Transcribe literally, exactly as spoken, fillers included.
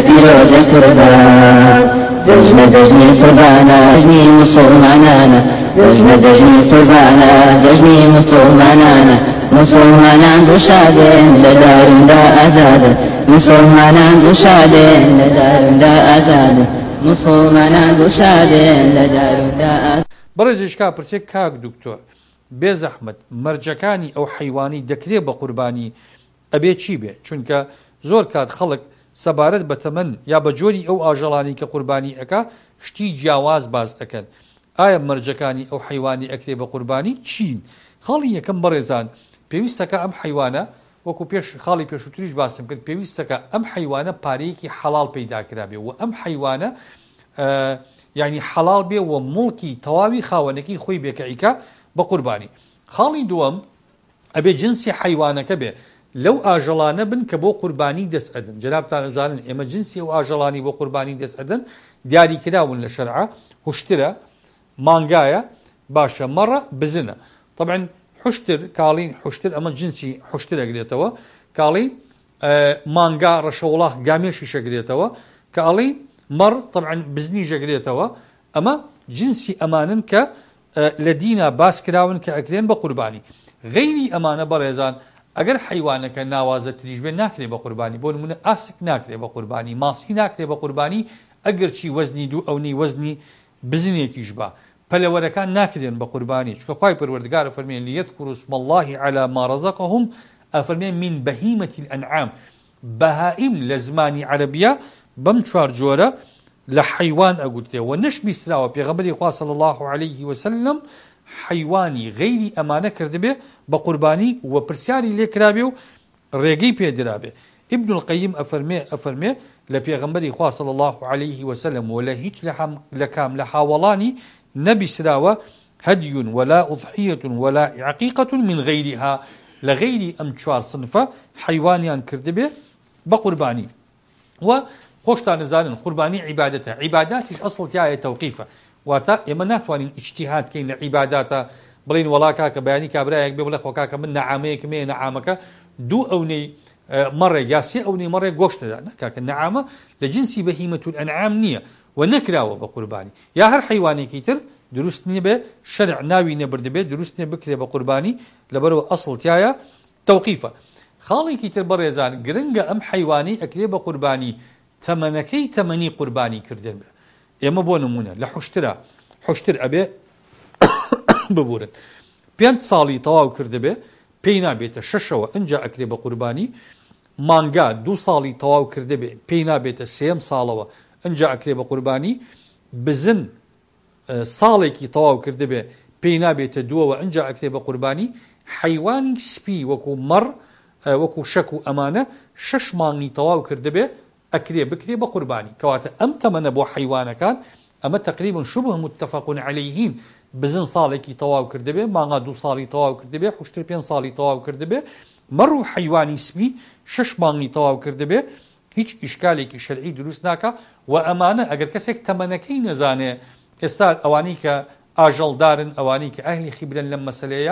پیرۆزە قوربان دەژنە دەژنی قوربانە دەژنی مسڵمانانە دەژنە دەژنی قوربانە دەژنی مسڵمانانە مسلمانان گشادێن لە دارندا ئازادن مسلمانان گشادێن لە دارندا ئازادن مسلمانان گشادێن لە دارندا ئازادن. بەڕێزیش کا پرسێک کاک دکتۆر بێ زەحمەت مەرجەکانی ئەو حیوانی دەکرێت بە قوربانی ئەبێ چی بێ؟ چونکە زۆر کات خەڵک سەبارەت بە تەمەن یا بە جۆری ئەو ئاژەڵانی کە قوربانی ئەکا شتی جیاواز باز ئەکەن. ئایا مەرجەکانی ئەو حیوانی ئەکرێ بە قوربانی چین؟ خاڵی یەکەم بەڕێزان پێویستەکە ئەم حیوانە وەکو پێش خاڵی پێشووتریش باسم کرد پێویستەکە ئەم حیوانە پارەیەکی حەڵال پەیداکرا بێ و ئەم حیوانە یعنی حەڵال بێ و موڵکی تەواوی خاوەنەکەی خۆی بێکەیکە بە قوربانی. خاڵی دووەم ئەبێ جنسی حیوانەکە بێ لەو ئاژەڵانە بن کە بۆ قوربانی دەست ئەدن. جەنابتان ئەزانن ئێمە جنسی ئەو ئاژەڵانی بۆ قوربانی دەست ئەدن دیاریکراون لە شەرعە، هوشترە، مانگایە، باشە، مەڕە، بزنە. طبعا حشتر کاڵین حشتر ئەمە جنسی حشتر ئەگرێتەوە، کاڵی مانگا ڕەشەوڵاح گامێشی شەگرێتەوە، کاڵی مەڕ طبعا بزنی ژەگرێتەوە. ئەمە جنسی ئەمانن کە لە دینە باس کراون کە ئەکرێن بە قوربانی. غەیری ئەمانە بەڕێزان ئەگەر حیوانەکە ناوازە تریش بێ ناکرێ بە قوربانی. بۆ نمونە ئاسک ناکرێ بە قوربانی، ماسی ناکرێ بە قوربانی ئەگەر چی وەزنی دوو ئەونەی وەزنی بزنێکیش بە. پەلەوەرەکان ناکرێن بە قوربانی چونکە خوای پەروەردگار ئەفەرمێن لیەذکوروا اسم الله علی ما رزقهم ئەفەرمێن من بەهیمەتی الأنعام بەهائیم لە زمانی عەرەبیە بەم چوار جۆرە لە حیوان ئەگوترێ و نەش بیستراوە. پێغەمبەری خوا صلی الله علیه وسلم حیوانی غەیری ئەمانە کردبێ بە قوربانی و پرسیاری لێ کرابێ و ڕێگەی پێدرابێ. ابن القیم ئەفەرمێ ئەفەرمێ لە پێغەمبەری خوا صلی الله علیه وسلم و لە هیچ لە کام لە حاوەڵانی نەبیسراوە هەدی ولا ئوضحیەة ولا عەقیقەة من غەیریها لە غەیری ئەم چوار سنفە حیوانیان کردبێ بە قوربانی. و خۆشتان نزانن قوربانی عیبادەتە، عیباداتیش ئەسڵ تایە تەوقیفە، واتە ئێمە ناتوانین ئیجتیهاد بکەین لە عیباداتە بڵین وەڵا کاکە بەیانی کابرایەک بێ بڵێ خۆ کاکە من نەعامەیەکم هەیە نەعامەکە دوو ئەونەی مەڕێک یا سێ ئەونەی مەڕێک گۆشتەدا نەکاکە نەعامە لە جنسی بەهیمەة الأنعام نییە و نەکراوە بە قوربانی. یا هەر حیوانێکی تر دروست نییە بێ شەرع ناوی نەبردبێت دروست نییە بکرێ بە قوربانی لەبەرەوە ئەسڵ تایە تەوقیفە. خاڵێکی تر بەڕێزان گرنگە ئەم حیوانی ئەکرێ بە قوربانی تەمەنەکەی تەمەنی قوربانی کردن بێ. ئێمە بۆ نمونە لە حوشترە حوشتر ئەبێ ببورن پێنج ساڵی تەواو کردبێ پێی نابێتە شەشەوە ئەنجا ئەکرێ بە قوربانی. مانگا دوو ساڵی تەواو کردبێ پێی نابێتە سێم ساڵەوە ئەنجا ئەکرێ بە قوربانی. بزن ساڵێکی تەواو کردبێ پێی نابێتە دووەوە ئەنجا ئەکرێ بە قوربانی. حیوانی سپی وەکو مەڕ وەکو شەک و ئەمانە شەش مانگی تەواو کردبێ ئەکرێ بکرێ بە قوربانی. کەواتە ئەم تەمەنە بۆ حیوانەکان ئەمە تقریبا شبه متفق عەلەیهین. بزن ساڵێکی تەواو کردبێ، مانگا دوو ساڵی تەواو کردبێ، حوشتر پێنج ساڵی تەواو کردبێ، مەڕ و حیوانی سپی شەش مانگی تەواو کردبێ هیچ ئیشکالێکی شەرعی دروست ناکە. و ئەمانە ئەگەر کەسێک تەمەنەکەی نەزانێ ئێستا ئەوانەی کە ئاژەڵدارن ئەوانەی کە ئەهلی خیبرن لەم مەسەلەیە